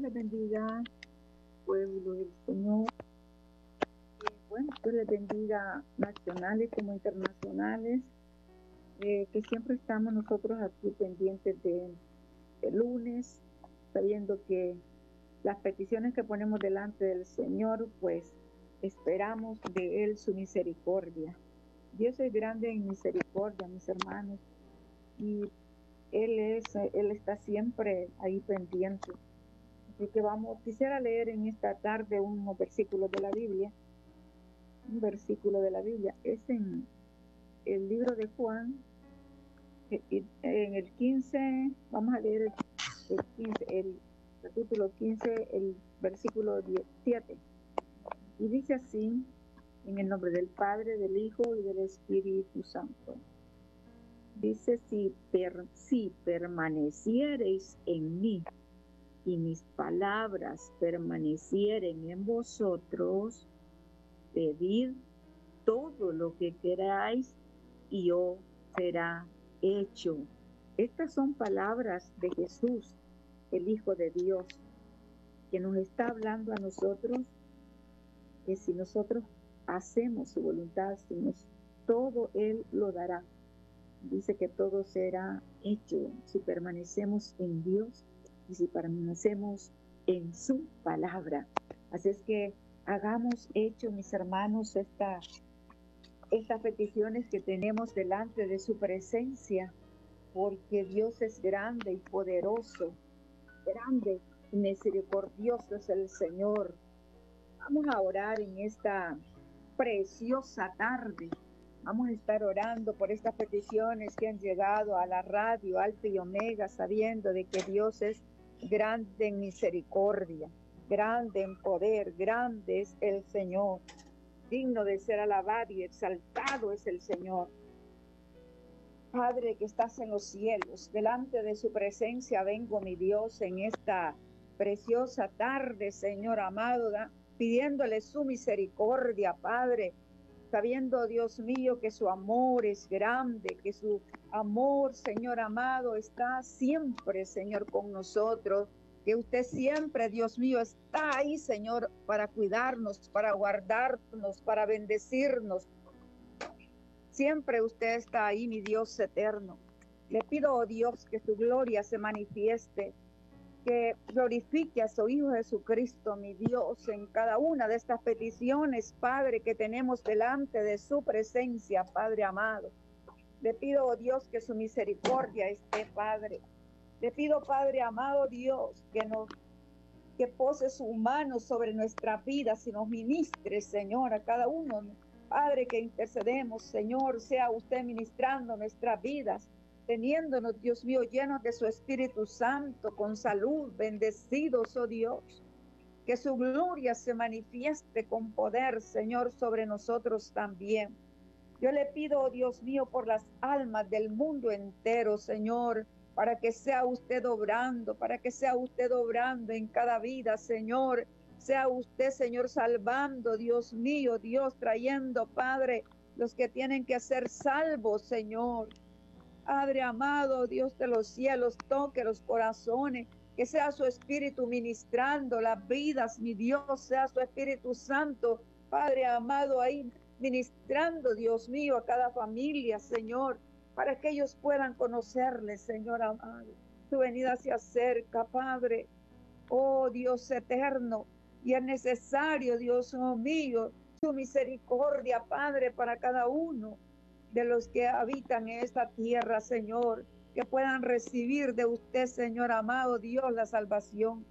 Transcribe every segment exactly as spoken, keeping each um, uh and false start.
les bendiga, pueblo del Señor. Eh, bueno, Dios les bendiga nacionales como internacionales, eh, que siempre estamos nosotros aquí pendientes de, de lunes, sabiendo que las peticiones que ponemos delante del Señor, pues esperamos de Él su misericordia. Dios es grande en misericordia, mis hermanos, y Él es, Él está siempre ahí pendiente. Así que vamos, quisiera leer en esta tarde unos versículos de la Biblia. Un versículo de la Biblia es en el libro de Juan, en el quince, vamos a leer el, el quince, el capítulo quince, el versículo diecisiete. Y dice así, en el nombre del Padre, del Hijo y del Espíritu Santo. Dice, si, per, si permaneciereis en mí y mis palabras permanecieren en vosotros, pedid todo lo que queráis y os será hecho. Estas son palabras de Jesús, el Hijo de Dios, que nos está hablando a nosotros, que si nosotros hacemos su voluntad, si nos, todo Él lo dará. Dice que todo será hecho si permanecemos en Dios y si permanecemos en su palabra. Así es que hagamos hecho, mis hermanos, esta, estas peticiones que tenemos delante de su presencia, porque Dios es grande y poderoso, grande y misericordioso es el Señor. Vamos a orar en esta preciosa tarde. Vamos a estar orando por estas peticiones que han llegado a la radio Alfa y Omega, sabiendo de que Dios es grande en misericordia, grande en poder, grande es el Señor, digno de ser alabado y exaltado es el Señor. Padre que estás en los cielos, delante de su presencia vengo, mi Dios, en esta preciosa tarde, Señor amado, pidiéndole su misericordia, Padre, sabiendo, Dios mío, que su amor es grande, que su amor, Señor amado, está siempre, Señor, con nosotros, que usted siempre, Dios mío, está ahí, Señor, para cuidarnos, para guardarnos, para bendecirnos. Siempre usted está ahí, mi Dios eterno. Le pido, oh Dios, que su gloria se manifieste, que glorifique a su Hijo Jesucristo, mi Dios, en cada una de estas peticiones, Padre, que tenemos delante de su presencia, Padre amado. Le pido, oh Dios, que su misericordia esté, Padre. Le pido, Padre amado Dios, que nos que pose su mano sobre nuestras vidas y nos ministre, Señor, a cada uno. Padre, que intercedemos, Señor, sea usted ministrando nuestras vidas, teniéndonos, Dios mío, llenos de su Espíritu Santo, con salud, bendecidos, oh Dios. Que su gloria se manifieste con poder, Señor, sobre nosotros también. Yo le pido, oh Dios mío, por las almas del mundo entero, Señor, para que sea usted obrando, para que sea usted obrando en cada vida, Señor. Sea usted, Señor, salvando, Dios mío, Dios, trayendo, Padre, los que tienen que ser salvos, Señor. Padre amado, Dios de los cielos, toque los corazones, que sea su Espíritu ministrando las vidas, mi Dios, sea su Espíritu Santo, Padre amado, ahí ministrando, Dios mío, a cada familia, Señor, para que ellos puedan conocerle, Señor amado. Su venida se acerca, Padre, oh Dios eterno, y es necesario, Dios mío, su misericordia, Padre, para cada uno de los que habitan en esta tierra, Señor, que puedan recibir de usted, Señor amado Dios, la salvación.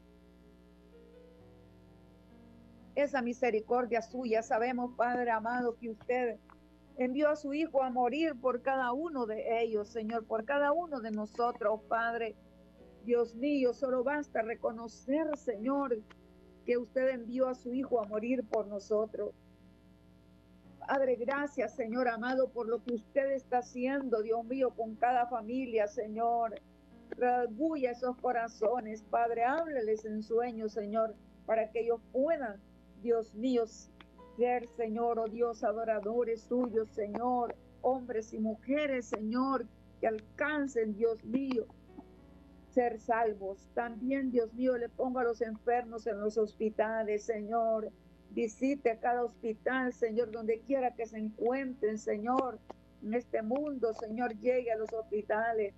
Esa misericordia suya, sabemos, Padre amado, que usted envió a su Hijo a morir por cada uno de ellos, Señor, por cada uno de nosotros, Padre. Dios mío, solo basta reconocer, Señor, que usted envió a su Hijo a morir por nosotros. Padre, gracias, Señor amado, por lo que usted está haciendo, Dios mío, con cada familia, Señor. Redarguya esos corazones, Padre, hábleles en sueños, Señor, para que ellos puedan, Dios mío, ser, Señor, oh Dios, adoradores suyos, Señor, hombres y mujeres, Señor, que alcancen, Dios mío, ser salvos. También, Dios mío, le pongo a los enfermos en los hospitales, Señor. Visite cada hospital, Señor, donde quiera que se encuentren, Señor. En este mundo, Señor, llegue a los hospitales.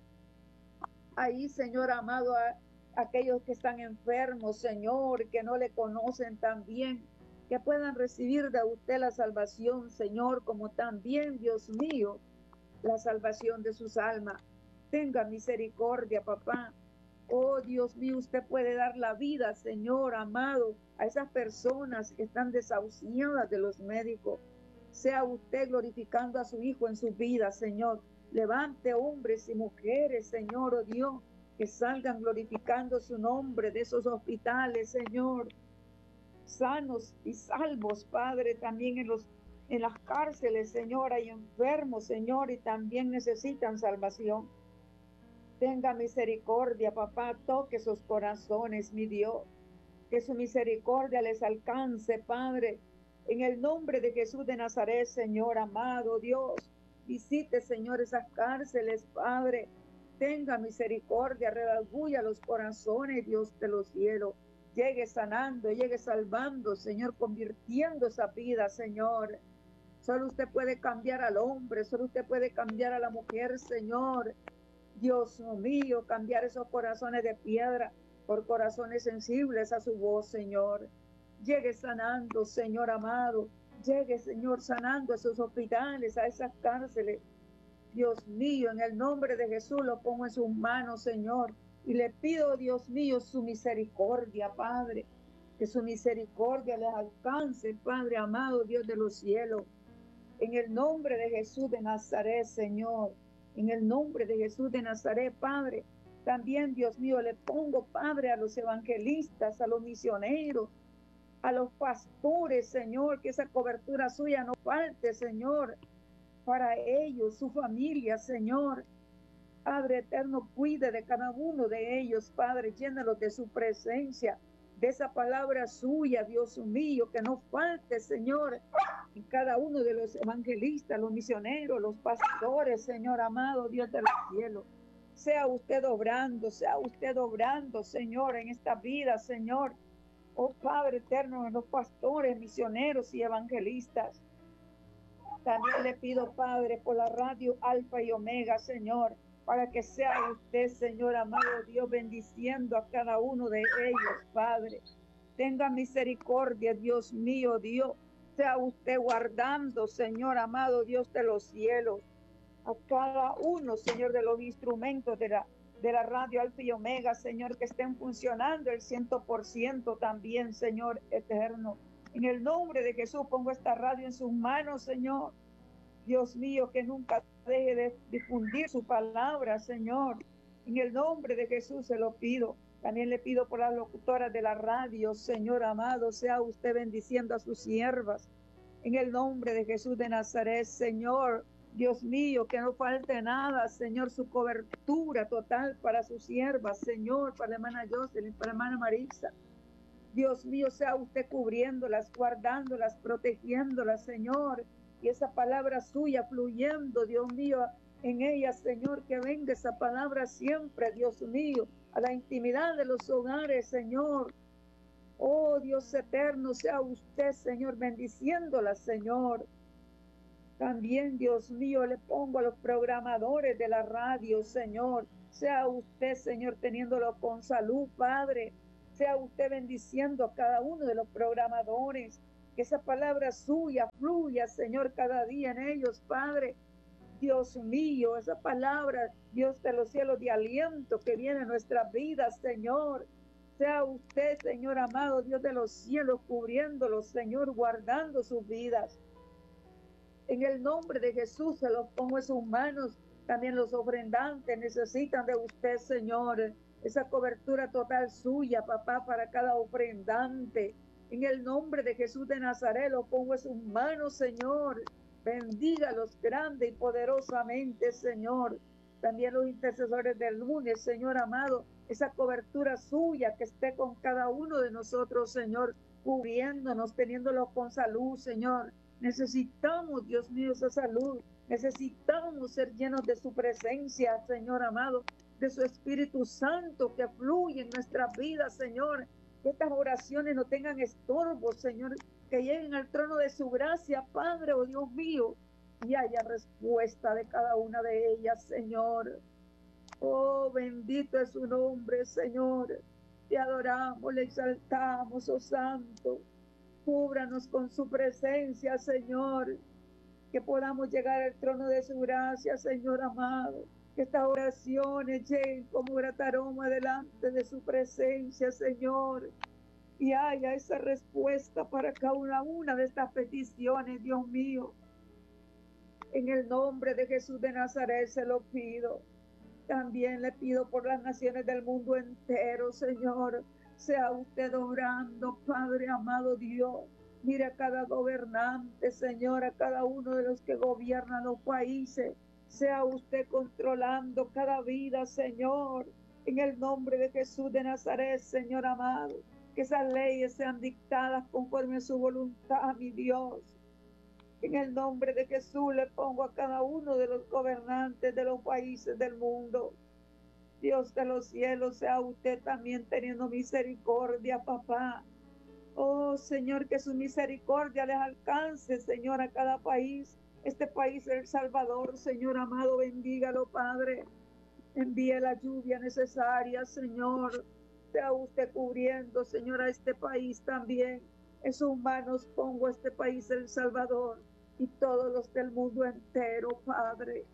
Ahí, Señor amado, a aquellos que están enfermos, Señor, que no le conocen también, que puedan recibir de usted la salvación, Señor, como también, Dios mío, la salvación de sus almas. Tenga misericordia, papá. Oh, Dios mío, usted puede dar la vida, Señor amado, a esas personas que están desahuciadas de los médicos. Sea usted glorificando a su Hijo en su vida, Señor. Levante hombres y mujeres, Señor, oh Dios, que salgan glorificando su nombre de esos hospitales, Señor. Sanos y salvos, Padre, también en los en las cárceles, Señor, hay enfermos, Señor, y también necesitan salvación. Tenga misericordia, papá, toque sus corazones, mi Dios. Que su misericordia les alcance, Padre. En el nombre de Jesús de Nazaret, Señor amado Dios. Visite, Señor, esas cárceles, Padre. Tenga misericordia, redarguya los corazones, Dios de los cielos. Llegue sanando, llegue salvando, Señor, convirtiendo esa vida, Señor. Solo usted puede cambiar al hombre, solo usted puede cambiar a la mujer, Señor. Dios mío, cambiar esos corazones de piedra por corazones sensibles a su voz, Señor. Llegue sanando, Señor amado. Llegue, Señor, sanando a esos hospitales, a esas cárceles. Dios mío, en el nombre de Jesús lo pongo en sus manos, Señor. Y le pido, Dios mío, su misericordia, Padre. Que su misericordia les alcance, Padre amado, Dios de los cielos. En el nombre de Jesús de Nazaret, Señor. En el nombre de Jesús de Nazaret, Padre. También, Dios mío, le pongo, Padre, a los evangelistas, a los misioneros, a los pastores, Señor, que esa cobertura suya no falte, Señor, para ellos, su familia, Señor. Padre eterno, cuide de cada uno de ellos, Padre, llénalos de su presencia, de esa palabra suya, Dios mío, que no falte, Señor, en cada uno de los evangelistas, los misioneros, los pastores, Señor amado, Dios del cielo. Sea usted obrando, sea usted obrando, Señor, en esta vida, Señor. Oh Padre eterno, en los pastores, misioneros y evangelistas. También le pido, Padre, por la radio Alfa y Omega, Señor, para que sea usted, Señor amado Dios, bendiciendo a cada uno de ellos, Padre. Tenga misericordia, Dios mío, Dios. Sea usted guardando, Señor amado Dios de los cielos, a cada uno, Señor, de los instrumentos de la, de la radio Alfa y Omega, Señor, que estén funcionando el ciento por ciento también, Señor eterno. En el nombre de Jesús pongo esta radio en sus manos, Señor. Dios mío, que nunca deje de difundir su palabra, Señor. En el nombre de Jesús se lo pido. También le pido por las locutoras de la radio, Señor amado, sea usted bendiciendo a sus siervas. En el nombre de Jesús de Nazaret, Señor, Dios mío, que no falte nada, Señor, su cobertura total para sus siervas, Señor, para la hermana Jocelyn, para la hermana Marisa. Dios mío, sea usted cubriéndolas, guardándolas, protegiéndolas, Señor. Y esa palabra suya fluyendo, Dios mío, en ellas, Señor, que venga esa palabra siempre, Dios mío, a la intimidad de los hogares, Señor. Oh, Dios eterno, sea usted, Señor, bendiciéndolas, Señor. También, Dios mío, le pongo a los programadores de la radio, Señor. Sea usted, Señor, teniéndolo con salud, Padre. Sea usted bendiciendo a cada uno de los programadores. Que esa palabra suya fluya, Señor, cada día en ellos, Padre. Dios mío, esa palabra, Dios de los cielos, de aliento que viene en nuestras vidas, Señor. Sea usted, Señor amado, Dios de los cielos, cubriéndolos, Señor, guardando sus vidas. En el nombre de Jesús se los pongo en sus manos. También los ofrendantes necesitan de usted, Señor. Esa cobertura total suya, papá, para cada ofrendante. En el nombre de Jesús de Nazaret los pongo en sus manos, Señor. Bendígalos grande y poderosamente, Señor. También los intercesores del lunes, Señor amado. Esa cobertura suya que esté con cada uno de nosotros, Señor. Cubriéndonos, teniéndolos con salud, Señor. Necesitamos, Dios mío, esa salud. Necesitamos ser llenos de su presencia, Señor amado. de su Espíritu Santo que fluye en nuestras vidas, Señor. Que estas oraciones no tengan estorbo, Señor, que lleguen al trono de su gracia, Padre, oh Dios mío, y haya respuesta de cada una de ellas, Señor. Oh, bendito es su nombre, Señor. Te adoramos, le exaltamos, oh Santo. Cúbranos con su presencia, Señor. Que podamos llegar al trono de su gracia, Señor amado. Que estas oraciones lleguen como grata aroma delante de su presencia, Señor. Y haya esa respuesta para cada una de estas peticiones, Dios mío. En el nombre de Jesús de Nazaret se lo pido. También le pido por las naciones del mundo entero, Señor. Sea usted obrando, Padre amado Dios. Mire a cada gobernante, Señor, a cada uno de los que gobiernan los países. Sea usted controlando cada vida, Señor. En el nombre de Jesús de Nazaret, Señor amado. Que esas leyes sean dictadas conforme a su voluntad, mi Dios. En el nombre de Jesús le pongo a cada uno de los gobernantes de los países del mundo. Dios de los cielos, sea usted también teniendo misericordia, papá. Oh, Señor, que su misericordia les alcance, Señor, a cada país. Este país es El Salvador, Señor amado, bendígalo, Padre. Envíe la lluvia necesaria, Señor. Sea usted cubriendo, Señor, a este país también. En sus manos pongo este país, El Salvador, y todos los del mundo entero, Padre.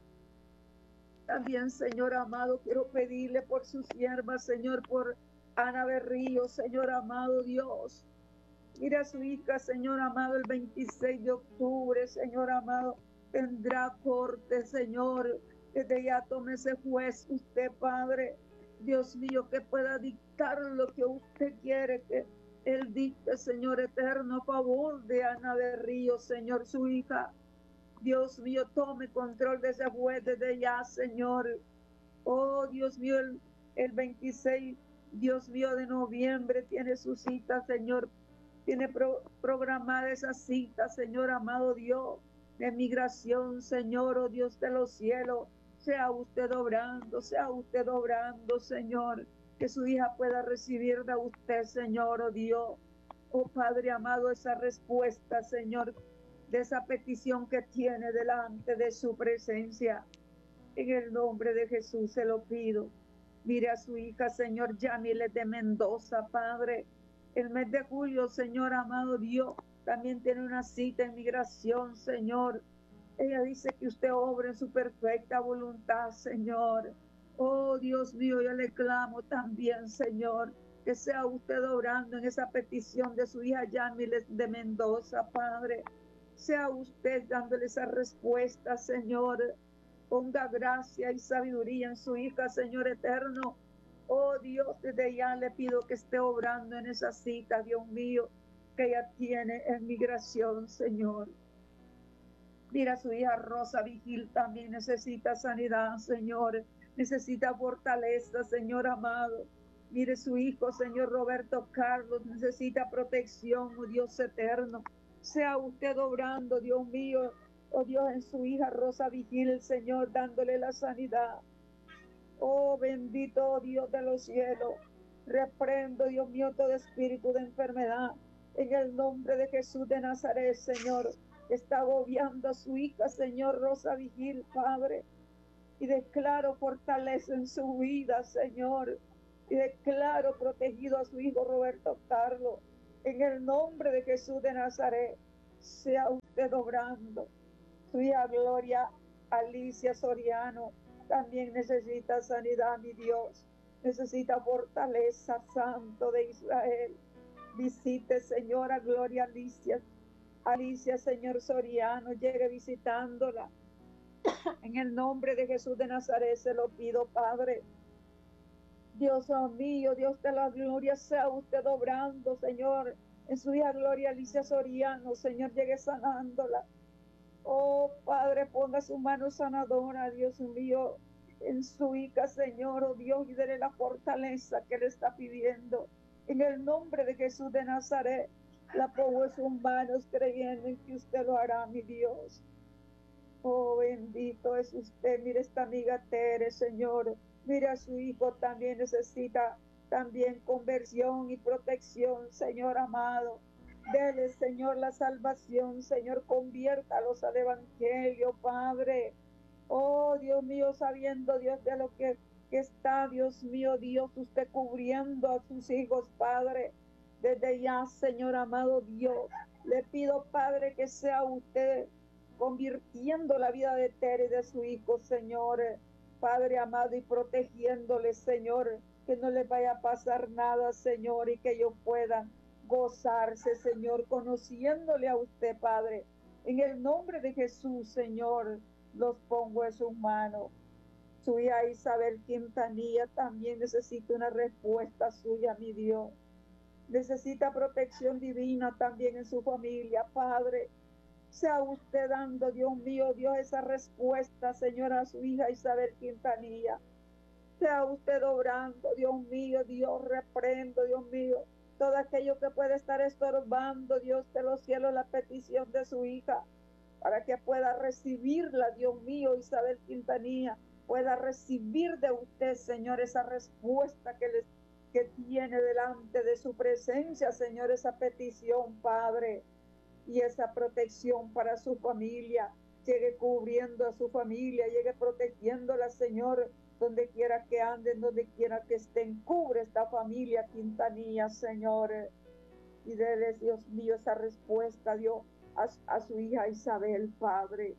También, Señor amado, quiero pedirle por su sierva, Señor, por Ana Berrío, Señor amado Dios. Mira a su hija, Señor amado, el veintiséis de octubre, Señor amado, tendrá corte, Señor. Desde ya tome ese juez usted, Padre. Dios mío, que pueda dictar lo que usted quiere que Él dicte, Señor eterno, a favor de Ana Berrío, Señor, su hija. Dios mío, tome control de ese juez desde ya, Señor. Oh, Dios mío, el, el veintiséis, Dios mío, de noviembre tiene su cita, Señor. Tiene pro, programada esa cita, Señor amado Dios, de migración, Señor, oh Dios de los cielos. Sea usted obrando, sea usted obrando, Señor. Que su hija pueda recibir de usted, Señor, oh Dios. Oh Padre amado, esa respuesta, Señor, de esa petición que tiene delante de su presencia. En el nombre de Jesús se lo pido. Mire a su hija, Señor Yamilet de Mendoza, Padre. El mes de julio, Señor amado Dios, también tiene una cita en migración, Señor. Ella dice que usted obra en su perfecta voluntad, Señor. Oh, Dios mío, yo le clamo también, Señor, que sea usted obrando en esa petición de su hija Yamilet de Mendoza, Padre. Sea usted dándole esa respuesta, Señor. Ponga gracia y sabiduría en su hija, Señor eterno. Oh Dios, desde ya le pido que esté obrando en esa cita, Dios mío, que ella tiene en migración, Señor. Mira, su hija Rosa Vigil también necesita sanidad, Señor. Necesita fortaleza, Señor amado. Mire, su hijo, Señor Roberto Carlos, necesita protección, oh Dios eterno. Sea usted obrando, Dios mío, oh Dios, en su hija Rosa Vigil, Señor, dándole la sanidad. Oh, bendito Dios de los cielos. Reprendo, Dios mío, todo espíritu de enfermedad. En el nombre de Jesús de Nazaret, Señor. Está agobiando a su hija, Señor Rosa Vigil, Padre. Y declaro fortaleza en su vida, Señor. Y declaro protegido a su hijo Roberto Carlos. En el nombre de Jesús de Nazaret, sea usted obrando. Su hija Gloria Alicia Soriano también necesita sanidad, mi Dios. Necesita fortaleza, Santo de Israel. Visite, Señora Gloria Alicia. Alicia, Señor Soriano, llegue visitándola. En el nombre de Jesús de Nazaret se lo pido, Padre. Dios mío, Dios de la gloria, sea usted obrando, Señor, en su hija Gloria Alicia Soriano, Señor, llegue sanándola. Oh, Padre, ponga su mano sanadora, Dios mío, en su hija, Señor, oh Dios, y dele la fortaleza que le está pidiendo. En el nombre de Jesús de Nazaret, la pongo en sus manos, creyendo en que usted lo hará, mi Dios. Oh, bendito es usted. Mire esta amiga Tere, Señor. Mira, su hijo también necesita también conversión y protección, Señor amado. Dele, Señor, la salvación, Señor, conviértalos al Evangelio, Padre. Oh, Dios mío, sabiendo, Dios, de lo que, que está, Dios mío, Dios, usted cubriendo a sus hijos, Padre. Desde ya, Señor amado Dios, le pido, Padre, que sea usted convirtiendo la vida de Tere y de su hijo, Señor. Padre amado, y protegiéndole, Señor, que no les vaya a pasar nada, Señor, y que ellos puedan gozarse, Señor, conociéndole a usted, Padre. En el nombre de Jesús, Señor, los pongo en sus manos. Su hija Isabel Quintanilla también necesita una respuesta suya, mi Dios. Necesita protección divina también en su familia, Padre. Sea usted dando, Dios mío, Dios, esa respuesta, Señor, a su hija Isabel Quintanilla. Sea usted obrando, Dios mío, Dios, reprendo, Dios mío, todo aquello que puede estar estorbando, Dios de los cielos, la petición de su hija, para que pueda recibirla, Dios mío, Isabel Quintanilla, pueda recibir de usted, Señor, esa respuesta que, les, que tiene delante de su presencia, Señor, esa petición, Padre, y esa protección para su familia, llegue cubriendo a su familia, llegue protegiéndola, Señor, donde quiera que anden, donde quiera que estén, cubre esta familia Quintanilla, Señor, y déle, Dios mío, esa respuesta, Dios, a, a su hija Isabel, Padre.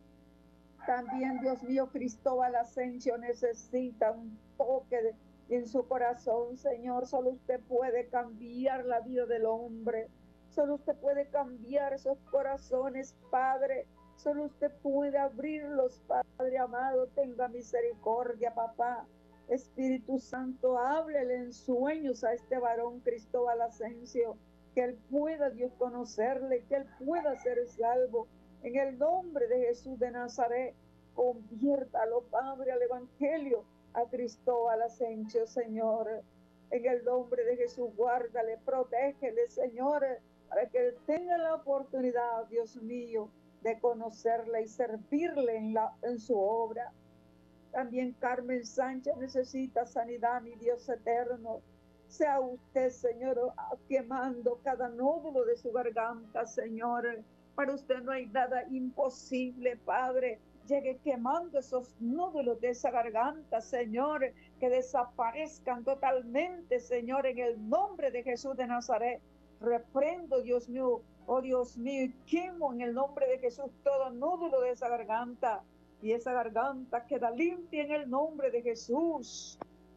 También, Dios mío, Cristóbal Asensio necesita un toque de, en su corazón, Señor. Solo usted puede cambiar la vida del hombre. Solo usted puede cambiar esos corazones, Padre. Solo usted puede abrirlos, Padre amado. Tenga misericordia, papá. Espíritu Santo, háblele en sueños a este varón Cristóbal Asensio, que él pueda, Dios, conocerle, que él pueda ser salvo. En el nombre de Jesús de Nazaret, conviértalo, Padre, al Evangelio, a Cristóbal Asensio, Señor. En el nombre de Jesús, guárdale, protégele, Señor, para que él tenga la oportunidad, Dios mío, de conocerle y servirle en, la, en su obra. También Carmen Sánchez necesita sanidad, mi Dios eterno. Sea usted, Señor, quemando cada nódulo de su garganta, Señor. Para usted no hay nada imposible, Padre. Llegue quemando esos nódulos de esa garganta, Señor, que desaparezcan totalmente, Señor, en el nombre de Jesús de Nazaret. Reprendo, Dios mío, oh Dios mío, y quemo en el nombre de Jesús todo nódulo de esa garganta. Y esa garganta queda limpia en el nombre de Jesús.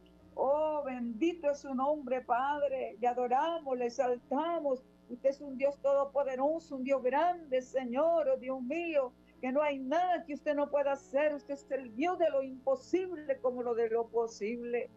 Oh, bendito es su nombre, Padre. Le adoramos, le exaltamos. Usted es un Dios todopoderoso, un Dios grande, Señor, oh Dios mío, que no hay nada que usted no pueda hacer. Usted es el Dios de lo imposible como lo de lo posible.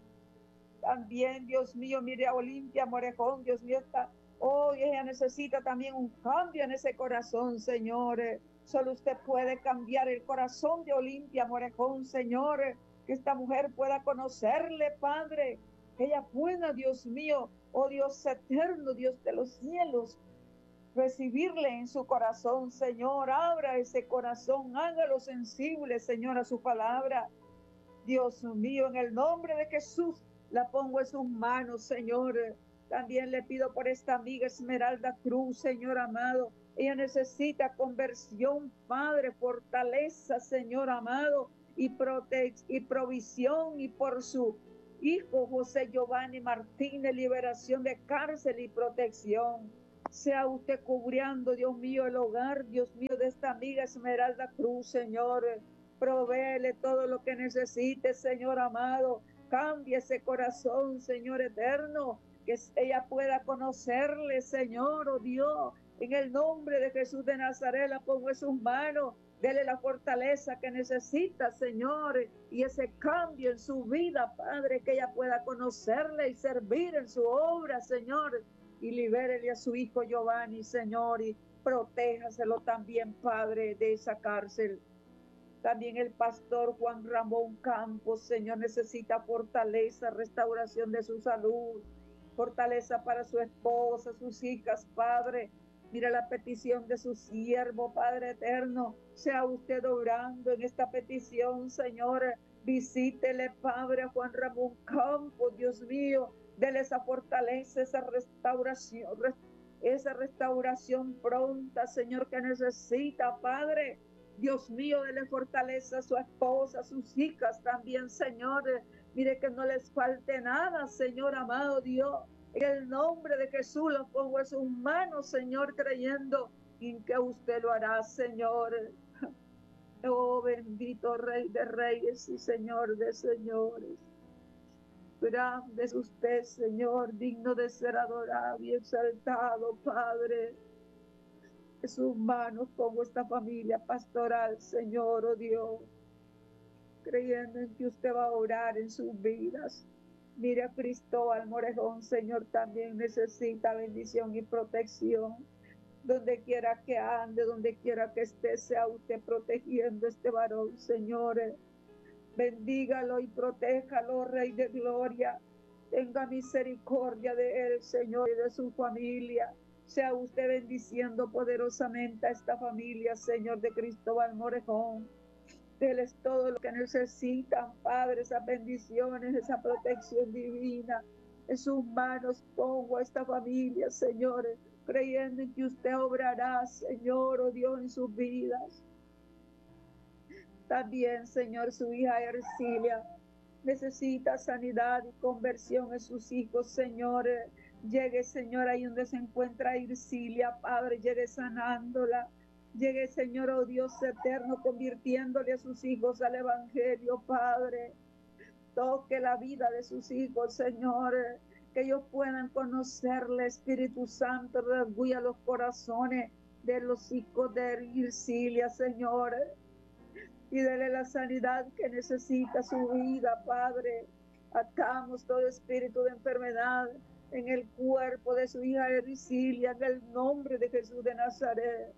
También, Dios mío, mire a Olimpia Morejón, Dios mío, está, oh, y ella necesita también un cambio en ese corazón, Señor. Solo usted puede cambiar el corazón de Olimpia Morejón, Señor, que esta mujer pueda conocerle, Padre, que ella pueda, Dios mío, oh Dios eterno, Dios de los cielos, recibirle en su corazón, Señor. Abra ese corazón, hágalo sensible, Señor, a su palabra. Dios mío, en el nombre de Jesús, la pongo en sus manos, Señor. También le pido por esta amiga Esmeralda Cruz, Señor amado. Ella necesita conversión, Padre, fortaleza, Señor amado, y, prote y provisión, y por su hijo José Giovanni Martínez, liberación de cárcel y protección. Sea usted cubriendo, Dios mío, el hogar, Dios mío, de esta amiga Esmeralda Cruz, Señor. Provéele todo lo que necesite, Señor amado. Cambie ese corazón, Señor eterno, que ella pueda conocerle, Señor, oh Dios. En el nombre de Jesús de Nazaret la pongo en sus manos. Dele la fortaleza que necesita, Señor, y ese cambio en su vida, Padre, que ella pueda conocerle y servir en su obra, Señor. Y libérele a su hijo Giovanni, Señor, y protéjaselo también, Padre, de esa cárcel. También el pastor Juan Ramón Campos, Señor, necesita fortaleza, restauración de su salud, fortaleza para su esposa, sus hijas, Padre. Mira la petición de su siervo, Padre eterno. Sea usted obrando en esta petición, Señor, Visítele, Padre, a Juan Ramón Campos, Dios mío, dele esa fortaleza, esa restauración, esa restauración pronta, Señor, que necesita, Padre. Dios mío, dele fortaleza a su esposa, a sus hijas también, Señor. Mire que no les falte nada, Señor amado Dios. En el nombre de Jesús los pongo en sus manos, Señor, creyendo en que usted lo hará, Señor. Oh, bendito Rey de Reyes y Señor de Señores. Grande es usted, Señor, digno de ser adorado y exaltado, Padre. En sus manos pongo esta familia pastoral, Señor, oh Dios, creyendo en que usted va a orar en sus vidas. Mire a Cristóbal Morejón, Señor, también necesita bendición y protección. Donde quiera que ande, donde quiera que esté, sea usted protegiendo a este varón, Señor. Bendígalo y protéjalo, Rey de Gloria. Tenga misericordia de él, Señor, y de su familia. Sea usted bendiciendo poderosamente a esta familia, Señor, de Cristóbal Morejón. Déles todo lo que necesitan, Padre, esas bendiciones, esa protección divina. En sus manos pongo a esta familia, Señor, creyendo en que usted obrará, Señor, oh Dios, en sus vidas. También, Señor, su hija Ercilia necesita sanidad y conversión en sus hijos, Señor. Llegue, Señor, ahí donde se encuentra Ercilia, Padre, llegue sanándola. Llegue, Señor, oh Dios eterno, convirtiéndole a sus hijos al Evangelio, Padre. Toque la vida de sus hijos, Señor, que ellos puedan conocerle, Espíritu Santo, redarguya los corazones de los hijos de Ercilia, Señor, y dele la sanidad que necesita su vida, Padre. Atamos todo espíritu de enfermedad en el cuerpo de su hija Ercilia, en el nombre de Jesús de Nazaret.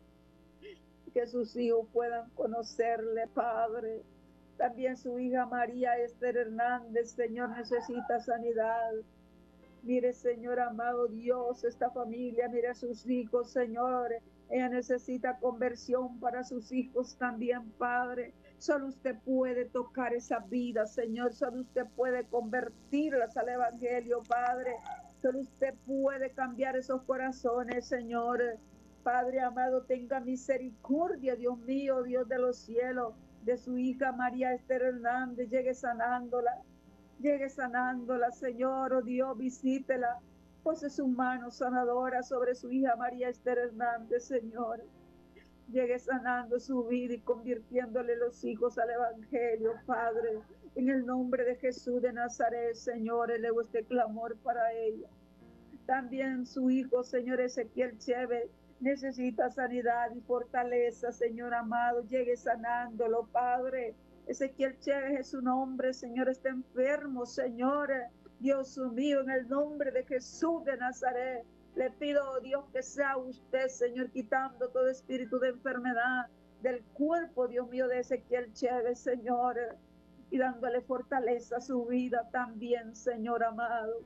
Que sus hijos puedan conocerle, Padre. También su hija María Esther Hernández, Señor, necesita sanidad. Mire, Señor amado Dios, esta familia, mire a sus hijos, Señor. Ella necesita conversión para sus hijos también, Padre. Solo usted puede tocar esa vida, Señor. Solo usted puede convertirlas al Evangelio, Padre. Solo usted puede cambiar esos corazones, Señor. Padre amado, tenga misericordia, Dios mío, Dios de los cielos, de su hija María Esther Hernández. Llegue sanándola, llegue sanándola, Señor, oh Dios, visítela. Pose sus manos sanadoras sobre su hija María Esther Hernández, Señor. Llegue sanando su vida y convirtiéndole los hijos al Evangelio, Padre. En el nombre de Jesús de Nazaret, Señor, elevo este clamor para ella. También su hijo, Señor Ezequiel Chévez, necesita sanidad y fortaleza, Señor amado. Llegue sanándolo, Padre. Ezequiel Chévez es su nombre, Señor, está enfermo, Señor. Dios mío, en el nombre de Jesús de Nazaret, le pido, oh Dios, que sea usted, Señor, quitando todo espíritu de enfermedad del cuerpo, Dios mío, de Ezequiel Chévez, Señor, y dándole fortaleza a su vida también, Señor amado.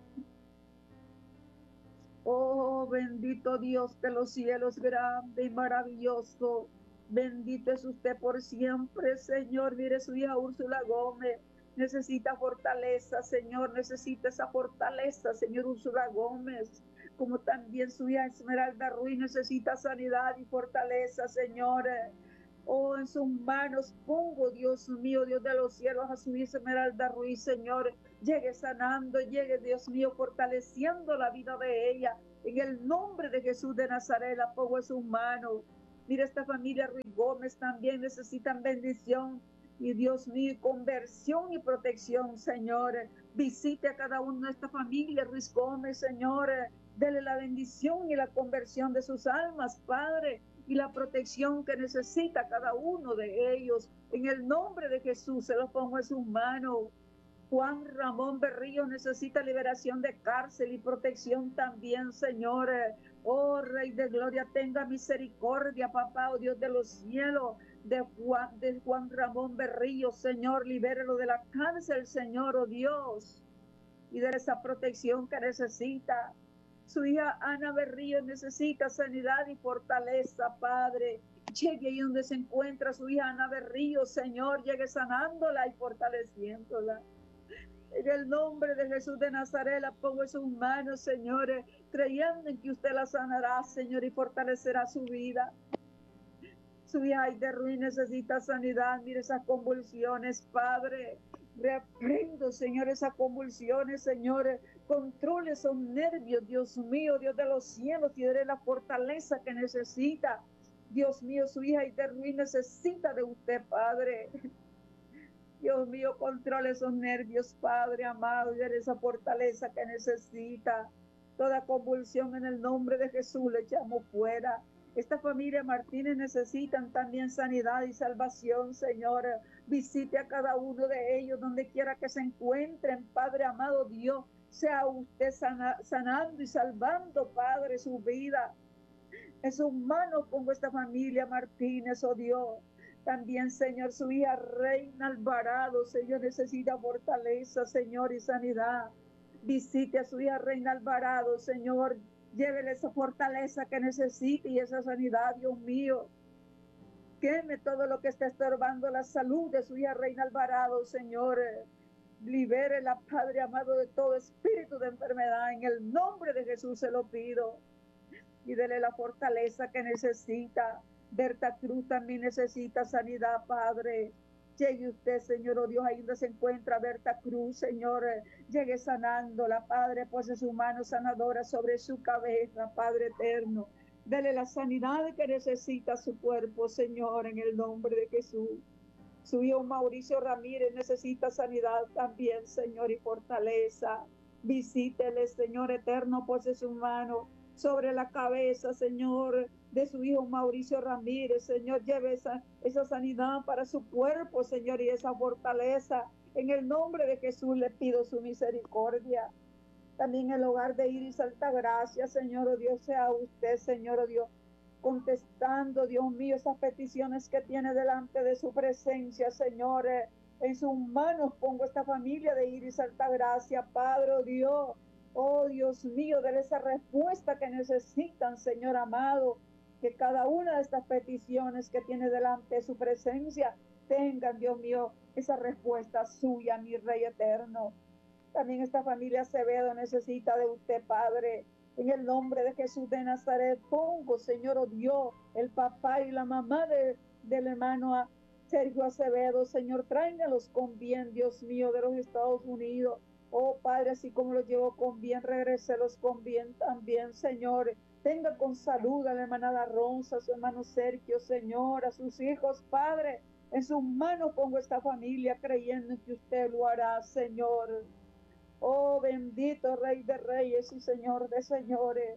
Oh, bendito Dios de los cielos, grande y maravilloso. Bendito es usted por siempre, Señor. Mire su hija Úrsula Gómez. Necesita fortaleza, Señor. Necesita esa fortaleza, Señor Úrsula Gómez. Como también su hija Esmeralda Ruiz necesita sanidad y fortaleza, Señor. Oh, en sus manos pongo, Dios mío, Dios de los cielos, a su hija Esmeralda Ruiz, Señor. Llegue sanando, llegue, Dios mío, fortaleciendo la vida de ella. En el nombre de Jesús de Nazaret, la pongo en sus manos. Mira, esta familia Ruiz Gómez también necesitan bendición. Y Dios mío, conversión y protección, Señor. Visite a cada uno de esta familia Ruiz Gómez, Señor. Dele la bendición y la conversión de sus almas, Padre, y la protección que necesita cada uno de ellos. En el nombre de Jesús se los pongo en sus manos. Juan Ramón Berrío necesita liberación de cárcel y protección también, Señor. Oh, Rey de Gloria, tenga misericordia, papá, oh Dios de los cielos, de Juan, de Juan Ramón Berrío, Señor. Libérelo de la cárcel, Señor, oh Dios, y de esa protección que necesita. Su hija Ana Berrío necesita sanidad y fortaleza, Padre. Llegue ahí donde se encuentra su hija Ana Berrío, Señor, llegue sanándola y fortaleciéndola. En el nombre de Jesús de Nazaret la pongo en sus manos, señores, creyendo en que usted la sanará, Señor, y fortalecerá su vida. Su hija de Ruiz necesita sanidad. Mire esas convulsiones, Padre. Reprendo, Señor, esas convulsiones, señores. Controle esos nervios, Dios mío, Dios de los cielos, y dé la fortaleza que necesita. Dios mío, su hija de Ruiz necesita de usted, Padre. Dios mío, controle esos nervios, Padre amado, y dé esa fortaleza que necesita. Toda convulsión en el nombre de Jesús le echamos fuera. Esta familia Martínez necesitan también sanidad y salvación, Señor. Visite a cada uno de ellos donde quiera que se encuentren, Padre amado Dios. Sea usted sana, sanando y salvando, Padre, su vida. En sus manos pongo esta familia Martínez, oh Dios. También, Señor, su hija Reina Alvarado, Señor, necesita fortaleza, Señor, y sanidad. Visite a su hija Reina Alvarado, Señor. Llévele esa fortaleza que necesite y esa sanidad, Dios mío. Queme todo lo que está estorbando la salud de su hija Reina Alvarado, Señor. Libérela, Padre amado, de todo espíritu de enfermedad. En el nombre de Jesús se lo pido. Y dele la fortaleza que necesita. Berta Cruz también necesita sanidad, Padre. Llegue usted, Señor, oh Dios, ahí donde se encuentra Berta Cruz, Señor, llegue sanándola, Padre, pues es su mano sanadora sobre su cabeza, Padre eterno. Dele la sanidad que necesita su cuerpo, Señor, en el nombre de Jesús. Su hijo Mauricio Ramírez necesita sanidad también, Señor, y fortaleza. Visítele, Señor eterno, pues es su mano sobre la cabeza, Señor, de su hijo Mauricio Ramírez. Señor, lleve esa, esa sanidad para su cuerpo, Señor, y esa fortaleza. En el nombre de Jesús le pido su misericordia. También el hogar de Iris Altagracia, Señor, oh Dios, sea usted, Señor, oh Dios, contestando, Dios mío, esas peticiones que tiene delante de su presencia, Señor. En sus manos pongo esta familia de Iris Altagracia, Padre, oh Dios. Oh Dios mío, dale esa respuesta que necesitan, Señor amado, que cada una de estas peticiones que tiene delante de su presencia tengan, Dios mío, esa respuesta suya, mi Rey eterno. También esta familia Acevedo necesita de usted, Padre. En el nombre de Jesús de Nazaret pongo, Señor, oh Dios, el papá y la mamá de, del hermano Sergio Acevedo. Señor, tráigalos con bien, Dios mío, de los Estados Unidos. Oh Padre, así como los llevo con bien, regréselos con bien también, Señor. Tenga con salud a la hermana Ronza, a su hermano Sergio, Señor, a sus hijos, Padre. En sus manos pongo esta familia, creyendo que usted lo hará, Señor. Oh, bendito Rey de Reyes y Señor de Señores.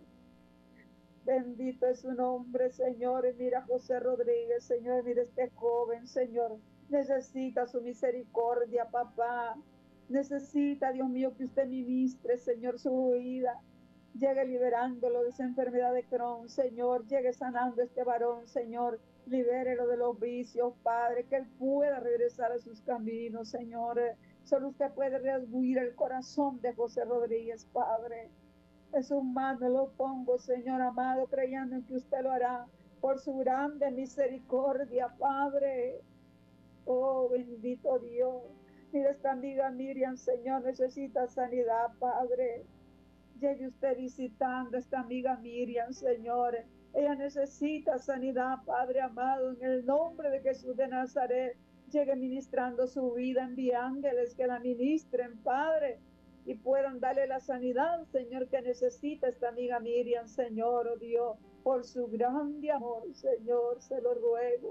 Bendito es su nombre, Señor. Y mira a José Rodríguez, Señor, mira este joven, Señor. Necesita su misericordia, papá. Necesita, Dios mío, que usted ministre, Señor, su vida. Llegue liberándolo de esa enfermedad de Crohn, Señor. Llegue sanando a este varón, Señor. Libérelo de los vicios, Padre. Que él pueda regresar a sus caminos, Señor. Solo usted puede redarguir el corazón de José Rodríguez, Padre. En sus manos lo pongo, Señor amado, creyendo en que usted lo hará por su grande misericordia, Padre. Oh, bendito Dios. Mira esta amiga Miriam, Señor, necesita sanidad, Padre. Llegue usted visitando a esta amiga Miriam, Señor. Ella necesita sanidad, Padre amado, en el nombre de Jesús de Nazaret. Llegue ministrando su vida, envíe ángeles que la ministren, Padre, y puedan darle la sanidad, Señor, que necesita esta amiga Miriam, Señor, oh Dios, por su grande amor, Señor, se lo ruego.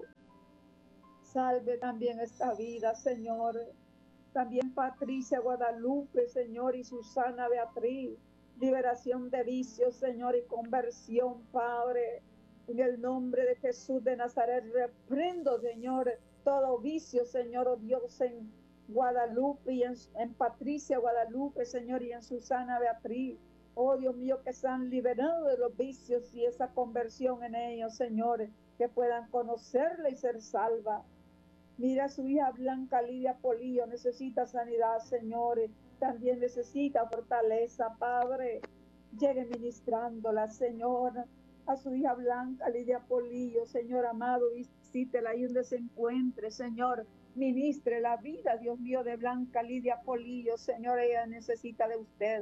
Salve también esta vida, Señor. También Patricia Guadalupe, Señor, y Susana Beatriz. Liberación de vicios, Señor, y conversión, Padre. En el nombre de Jesús de Nazaret, reprendo, Señor, todo vicio, Señor, oh Dios, en Guadalupe y en, en Patricia Guadalupe, Señor, y en Susana Beatriz. Oh Dios mío, que sean liberados de los vicios y esa conversión en ellos, Señor, que puedan conocerle y ser salva. Mira a su hija Blanca Lidia Polillo, necesita sanidad, Señor. También necesita fortaleza, Padre. Llegue ministrándola, Señor. a su hija Blanca Lidia Polillo, Señor amado, visítela ahí donde se encuentre, Señor. Ministre la vida, Dios mío, de Blanca Lidia Polillo, Señor, ella necesita de usted.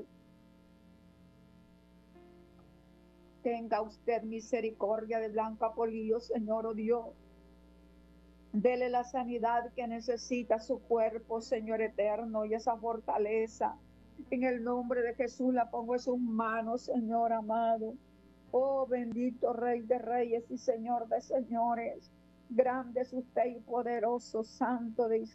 Tenga usted misericordia de Blanca Polillo, Señor, oh Dios. Dele la sanidad que necesita su cuerpo, Señor eterno, y esa fortaleza. En el nombre de Jesús la pongo en sus manos, Señor amado. Oh, bendito Rey de Reyes y Señor de Señores. Grande es usted y poderoso, Santo de Israel.